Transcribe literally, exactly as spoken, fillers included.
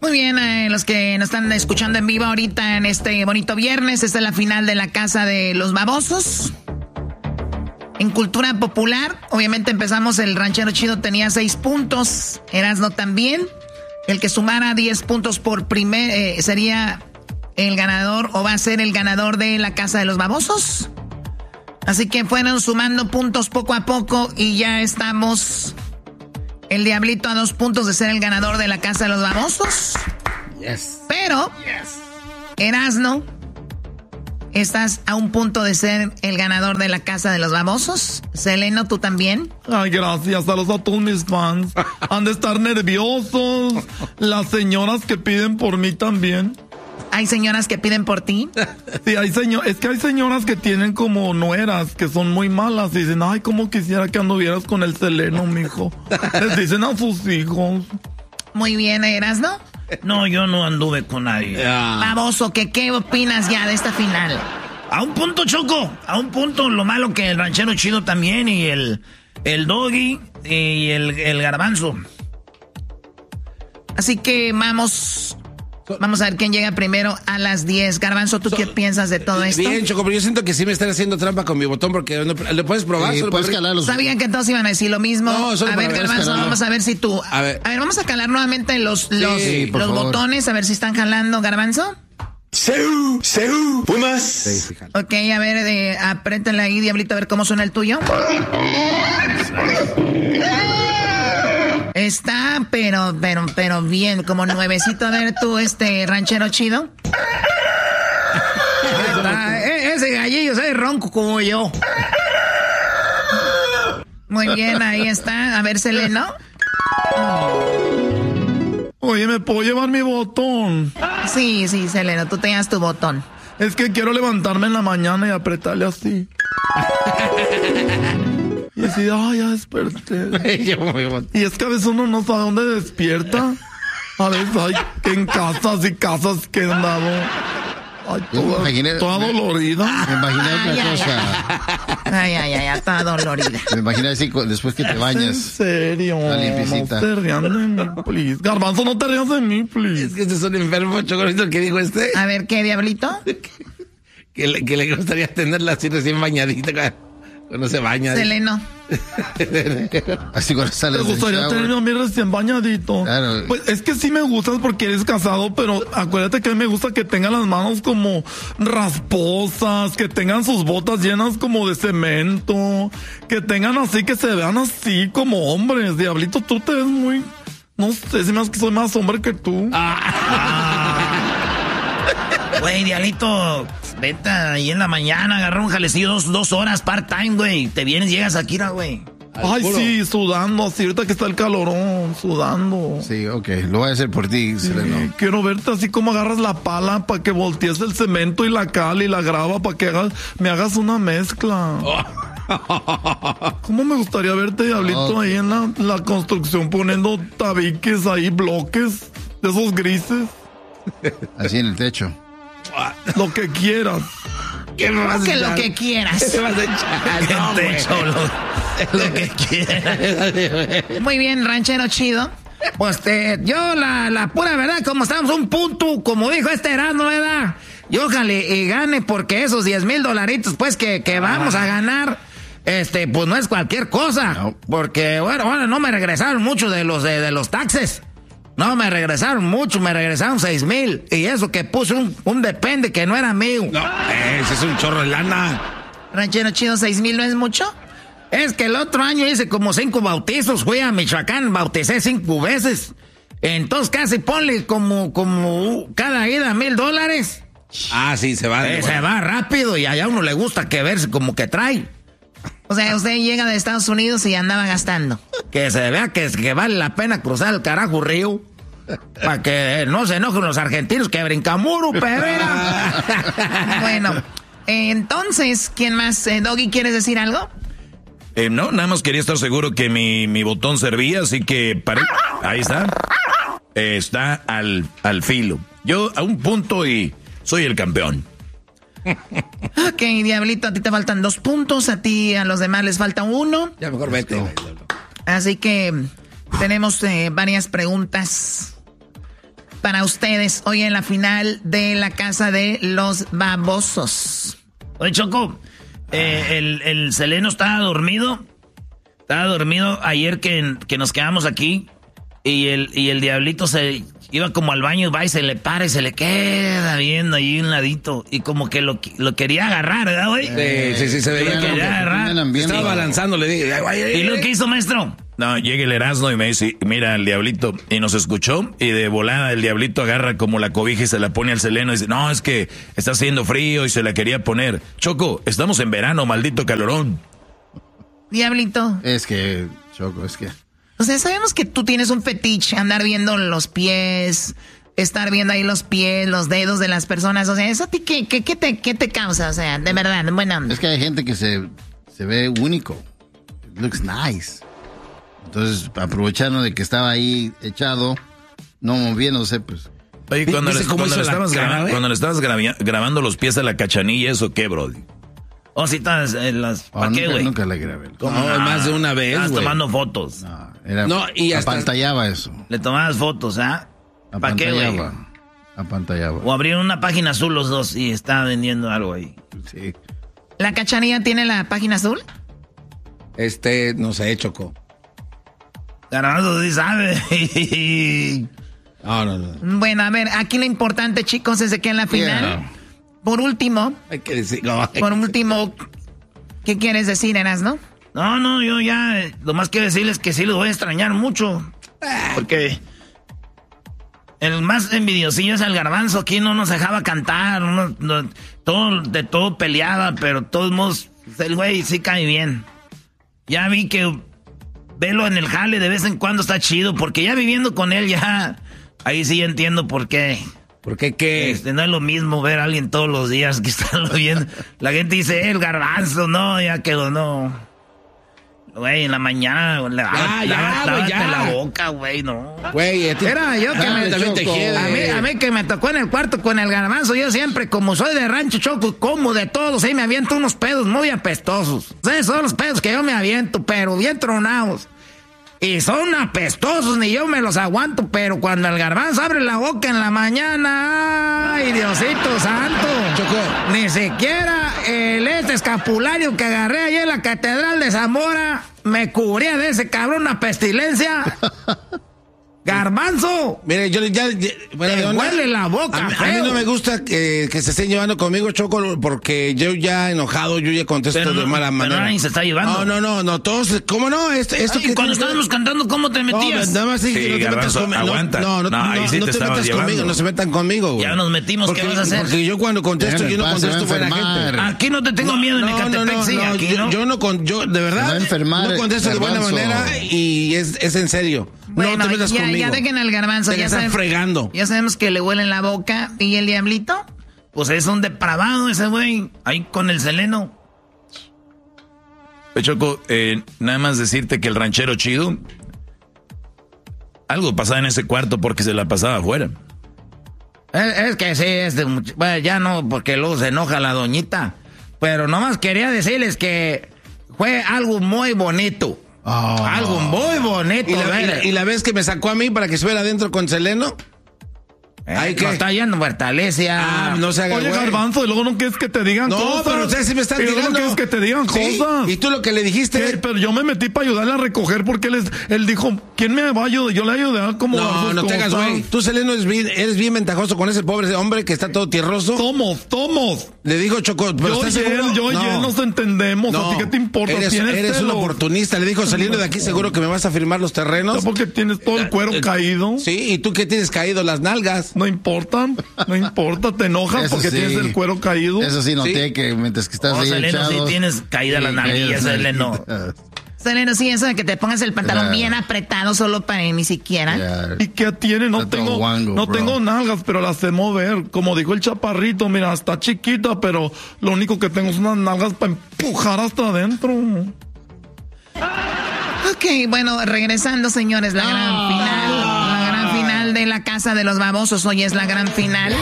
Muy bien, eh, los que nos están escuchando en vivo ahorita en este bonito viernes, esta es la final de la Casa de los Babosos. En cultura popular, obviamente empezamos, el ranchero chido tenía seis puntos, Erasmo también. El que sumara diez puntos por primer, eh, sería el ganador o va a ser el ganador de la Casa de los Babosos. Así que fueron sumando puntos poco a poco y ya estamos... El Diablito a dos puntos de ser el ganador de la Casa de los Babosos. Yes. Pero, yes. Erasmo, estás a un punto de ser el ganador de la Casa de los Babosos. Seleno, ¿tú también? Ay, gracias. Saludos a todos mis fans. Han de estar nerviosos. Las señoras que piden por mí también. ¿Hay señoras que piden por ti? Sí, hay señor, es que hay señoras que tienen como nueras, que son muy malas. Y dicen, ay, cómo quisiera que anduvieras con el Seleno, mijo. Les dicen a sus hijos. Muy bien, Erasmo. No, yo no anduve con nadie. Yeah. Baboso, ¿qué, ¿qué opinas ya de esta final? A un punto, Choco. A un punto, lo malo que el ranchero chido también y el, el Doggy y el, el Garbanzo. Así que vamos... Vamos a ver quién llega primero a las diez. Garbanzo, ¿tú so, qué piensas de todo esto? Bien, Choco, pero yo siento que sí me están haciendo trampa con mi botón porque no, ¿le puedes probar? Sí, puedes calarlos. Sabían que todos iban a decir lo mismo. No, a ver, Garbanzo, vamos a ver si tú... A ver, a ver vamos a calar nuevamente los, los, sí, los botones, a ver si están jalando, Garbanzo. ¡Seu! ¡Seu! ¡Pumas! Sí, ok, a ver, eh, apriétale ahí, Diablito, a ver cómo suena el tuyo. Está, pero, pero, pero bien, como nuevecito. A ver tú, este ranchero chido. Está, ese gallillo es ronco como yo. Muy bien, ahí está. A ver, Seleno. Oye, ¿me puedo llevar mi botón? Sí, sí, Seleno, tú tenías tu botón. Es que quiero levantarme en la mañana y apretarle así. Y decir, ay, ya desperté. Y es que a veces uno no sabe dónde despierta. A veces hay que en casas y casas que han dado. Ay, toda, imaginé, toda dolorida. Me imaginé otra ay, cosa. Ay, ay, ay, ay, toda dolorida. Me imaginé así después que te bañas. En serio. La limpiecita. No te rías de mí, please. Garbanzo, no te rías de mí, please. Es que este es un enfermo, Chocorito, el que dijo este. A ver, ¿qué, Diablito? que, le, que le gustaría tenerla así recién bañadita cuando se baña. Seleno. Así cuando sales. Me gustaría tenerme a mí recién bañadito. Claro. Pues es que sí me gustas porque eres casado, pero acuérdate que me gusta que tengan las manos como rasposas, que tengan sus botas llenas como de cemento, que tengan así, que se vean así como hombres. Diablito, tú te ves muy... No sé, si me hace que soy más hombre que tú. Güey, Diablito, vete ahí en la mañana, agarra un jalecillo dos, dos horas part-time, güey. Te vienes, llegas aquí, güey. Ay, puro. Sí, sudando, así ahorita que está el calorón, sudando. Sí, ok, lo voy a hacer por ti, sí, Seleno. Quiero verte así como agarras la pala para que voltees el cemento y la cal y la grava para que hagas, me hagas una mezcla. Oh. ¿Cómo me gustaría verte, Diablito, oh. ahí en la, la construcción poniendo tabiques ahí, bloques de esos grises? Así en el techo. Lo que quieras. ¿Qué me vas a echar? Que lo que quieras. ¿Qué vas a echar? No, techo, lo, lo que quieras. Muy bien, ranchero chido. Pues te, yo la, la pura verdad, como estamos un punto, como dijo este Erasmo, ¿verdad? Y ojalá y gane, porque esos diez mil dolaritos, pues, que, que vamos a ganar, este, pues no es cualquier cosa. No. Porque, bueno, bueno, no me regresaron mucho de los, de, de los taxes. No, me regresaron mucho, me regresaron seis mil. Y eso que puse un, un depende que no era mío. No, ese es un chorro de lana. Ranchero chido, seis mil no es mucho. Es que el otro año hice como cinco bautizos, fui a Michoacán, bauticé cinco veces. Entonces casi ponle como, como cada ida mil dólares. Ah, sí, se va. Eh, bueno. Se va rápido y allá a uno le gusta que verse como que trae. O sea, usted llega de Estados Unidos y andaba gastando. Que se vea que, que vale la pena cruzar el carajo río. Para que no se enojen los argentinos que brincan muro, Pereira. Bueno, eh, entonces, ¿quién más? Eh, Doggy, ¿quieres decir algo? Eh, no, nada más quería estar seguro que mi, mi botón servía, así que pare... ahí está. Eh, está al, al filo. Yo a un punto y soy el campeón. Ok, Diablito, a ti te faltan dos puntos, a ti, a los demás les falta uno. Ya mejor vete. Así que tenemos eh, varias preguntas. para ustedes hoy en la final de la casa de los babosos? Oye, Choco, eh, el, el Seleno estaba dormido. Estaba dormido ayer que, que nos quedamos aquí. Y el, y el diablito se iba como al baño, va y se le para y se le queda viendo ahí un ladito. Y como que lo, lo quería agarrar, ¿verdad, güey? Sí, sí, sí, se veía. Lo quería agarrar. Estaba balanzando, le dije. ¿Y lo que hizo, maestro? No, llega el Erasmo y me dice, mira el diablito, y nos escuchó, y de volada el diablito agarra como la cobija y se la pone al Seleno y dice, no, es que está haciendo frío y se la quería poner. Choco, estamos en verano, maldito calorón. Diablito. Es que, Choco, es que... O sea, sabemos que tú tienes un fetiche, andar viendo los pies, estar viendo ahí los pies, los dedos de las personas. O sea, ¿eso a ti qué, qué, qué, te, qué te causa? O sea, de verdad, bueno. Es que hay gente que se, se ve único. It looks nice. Entonces, aprovechando de que estaba ahí echado, no moviéndose, pues... Oye, cuando, le, cómo cuando, le estabas cara, grabando, eh? cuando le estabas grabia, grabando los pies a la Cachanilla, ¿eso qué, brody? Oh, sí, estás en las... Oh, ¿Para qué, nunca, güey? nunca le grabé. Como no, más de una vez, Estabas güey. tomando fotos. No, era, No, y hasta- apantallaba eso. Le tomabas fotos, ¿ah? ¿Para qué, güey? Apantallaba. Apantallaba. O abrieron una página azul los dos y estaba vendiendo algo ahí. Sí. ¿La Cachanilla tiene la página azul? Este, no sé, Choco. Garbanzo sí sabe. No, no, no. Bueno, a ver, aquí lo importante, chicos, es de que en la final, Yeah. por último, Hay que decirlo. por último, ¿qué quieres decir, Eras, no? No, no, yo ya, eh, lo más quiero decirles que sí los voy a extrañar mucho. Porque el más envidiosillo es el Garbanzo. Aquí no nos dejaba cantar, no- no- todo, de todo peleaba, pero de todos modos, el güey sí cae bien. Ya vi que verlo en el jale de vez en cuando está chido, porque ya viviendo con él ya, ahí sí entiendo por qué. ¿Por qué qué? Este, no es lo mismo ver a alguien todos los días que estarlo viendo. La gente dice, eh, el Garbanzo, no, ya quedó, no. Güey, en la mañana, güey, la, Ya, ya, lava- güey, lávate ya. la boca, güey, no. Güey, a ti- Era yo que Ah, me también te Choco. quiere. A mí, a mí que me tocó en el cuarto con el Garbanzo, yo siempre, como soy de rancho, Choco, como de todos, ahí me aviento unos pedos muy apestosos. Sí, son los pedos que yo me aviento, pero bien tronados. Y son apestosos, ni yo me los aguanto, pero cuando el Garbanzo abre la boca en la mañana, ¡ay, Diosito santo! Choco. Ni siquiera el este escapulario que agarré allí en la Catedral de Zamora me cubría de ese cabrón una pestilencia. Garbanzo, Mire, yo ya... ya- bueno, te de onda, huele la boca, a, mí- a mí feo. no me gusta que, que se estén llevando conmigo, Choco, porque yo ya enojado, yo ya contesto Pero de no- mala pero manera. nadie se está llevando. No, no, no, no, todos... ¿Cómo no? Esto, esto Ay, que cuando tiene que- estábamos cantando, ¿cómo te No, metías? nada más dije Sí, que no te metas Garbanzo, conmigo. aguanta. No, no, No, no, ahí sí no te te estabas metas llevando. conmigo, no se metan conmigo, güey. Ya nos metimos, porque, ¿qué vas a hacer? Porque yo cuando contesto, Déjame yo no en paz, contesto se va a buena enfermar. gente. Aquí no te tengo miedo en No, no, Ecatepec, no, sí, no, aquí, yo, ¿no? yo no, con, yo de verdad Se va a enfermar, no contesto de buena Garbanzo. manera y es, es en serio. Bueno, no te metas ya, conmigo. ya dejen al Garbanzo. Te Ya, están saben- fregando. ya sabemos que le huele en la boca. ¿Y el Diablito? Pues es un depravado ese güey, ahí con el Seleno. Choco, eh, nada más decirte que el ranchero chido, algo pasaba en ese cuarto porque se la pasaba afuera. Es, es que sí, es de much- bueno, ya no, porque luego se enoja la doñita. Pero nomás quería decirles que fue algo muy bonito. Oh. Algo muy bonito. ¿Y la, y, ver. la, y la vez que me sacó a mí para que estuviera adentro con Seleno? Eh, ¿Ay, qué? no está yendo Fortalecia. Ah, no se haga Oye, güey. Garbanzo, y luego no quieres que te digan No, cosas. pero ustedes sí me están y luego tirando. no quieres que te digan Sí, cosas. y tú lo que le dijiste... ¿Qué? Pero yo me metí para ayudarle a recoger porque él, es- él dijo, ¿quién me va a ayudar? Yo le ayudé a acomodar No, sus no te hagas, cosas. güey. Tú, Seleno, eres bien, eres bien ventajoso con ese pobre hombre que está todo tierroso. Tomos, tomos. Le digo, Choco, pero Yo y ¿estás seguro? él, yo y él nos entendemos. ¿A ti qué te importa? Eres, ¿Tienes eres un celos? oportunista. Le dijo, saliendo de aquí seguro que me vas a firmar los terrenos. ¿No porque tienes todo el cuero Eh, caído? Sí, ¿y tú qué tienes caído? Las nalgas. No importa, no importa. Te enojas Eso porque sí. tienes el cuero caído. Eso sí noté Sí. que mientras que estás Oh, ahí Seleno, sí echado... tienes caída la nalguilla, Seleno. Seleno, sí, eso de que te pongas el pantalón Ya. bien apretado solo para ni siquiera. Ya. ¿Y qué tiene? No Está tengo, todo guango, no bro. tengo nalgas, pero las sé mover. Como dijo el chaparrito, mira, está chiquita, pero lo único que tengo son unas nalgas para empujar hasta adentro. Ok, bueno, regresando, señores, la gran final. La gran final de la casa de los babosos. Hoy es la gran final.